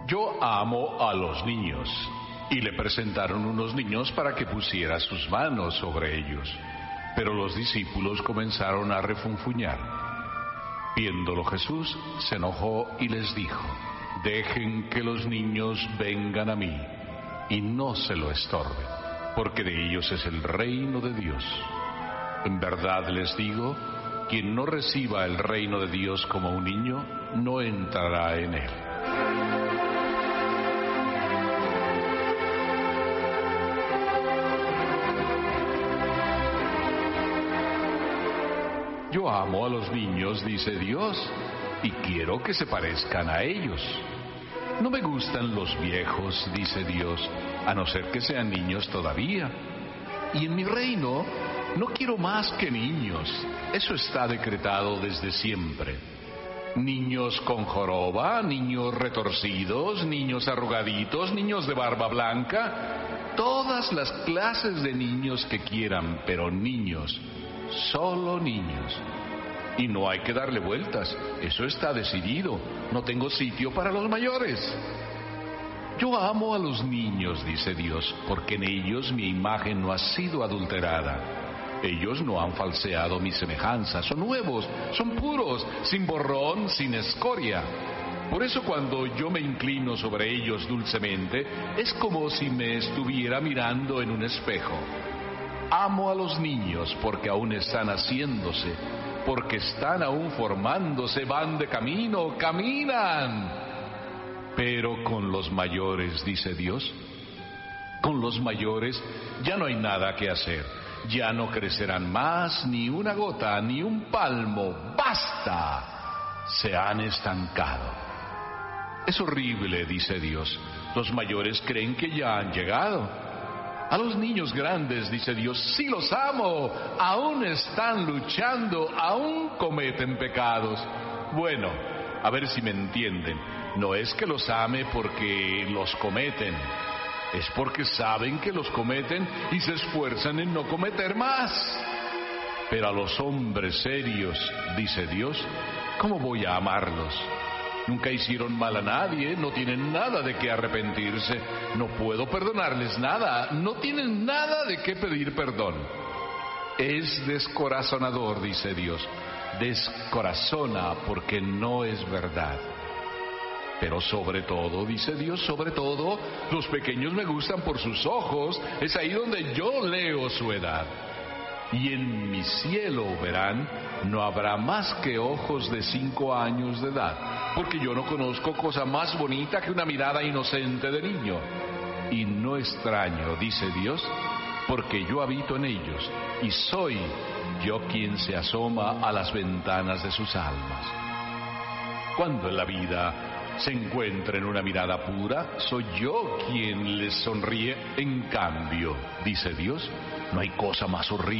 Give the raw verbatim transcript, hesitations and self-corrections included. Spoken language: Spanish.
Yo amo a los niños. Y le presentaron unos niños para que pusiera sus manos sobre ellos. Pero los discípulos comenzaron a refunfuñar. Viéndolo Jesús, se enojó y les dijo: dejen que los niños vengan a mí, y no se lo estorben, porque de ellos es el reino de Dios. En verdad les digo, quien no reciba el reino de Dios como un niño, no entrará en él. Yo amo a los niños, dice Dios, y quiero que se parezcan a ellos. No me gustan los viejos, dice Dios, a no ser que sean niños todavía. Y en mi reino no quiero más que niños. Eso está decretado desde siempre. Niños con joroba, niños retorcidos, niños arrugaditos, niños de barba blanca, todas las clases de niños que quieran, pero niños, solo niños. Y no hay que darle vueltas, eso está decidido. No tengo sitio para los mayores. Yo amo a los niños, dice Dios, porque en ellos mi imagen no ha sido adulterada. Ellos no han falseado mi semejanza, son nuevos, son puros, sin borrón, sin escoria. Por eso cuando yo me inclino sobre ellos dulcemente, es como si me estuviera mirando en un espejo. Amo a los niños porque aún están haciéndose, porque están aún formándose, van de camino, caminan. Pero con los mayores, dice Dios, con los mayores ya no hay nada que hacer. Ya no crecerán más ni una gota, ni un palmo. ¡Basta! Se han estancado. Es horrible, dice Dios. Los mayores creen que ya han llegado. A los niños grandes, dice Dios, sí los amo. Aún están luchando, aún cometen pecados. Bueno, a ver si me entienden. No es que los ame porque los cometen. Es porque saben que los cometen y se esfuerzan en no cometer más. Pero a los hombres serios, dice Dios, ¿cómo voy a amarlos? Nunca hicieron mal a nadie, no tienen nada de qué arrepentirse, no puedo perdonarles nada, no tienen nada de qué pedir perdón. Es descorazonador, dice Dios, descorazona porque no es verdad. Pero sobre todo, dice Dios, sobre todo, los pequeños me gustan por sus ojos, es ahí donde yo leo su edad. Y en mi cielo, verán, no habrá más que ojos de cinco años de edad, porque yo no conozco cosa más bonita que una mirada inocente de niño. Y no extraño, dice Dios, porque yo habito en ellos, y soy yo quien se asoma a las ventanas de sus almas. Cuando en la vida se encuentra en una mirada pura, soy yo quien les sonríe. En cambio, dice Dios, no hay cosa más horrible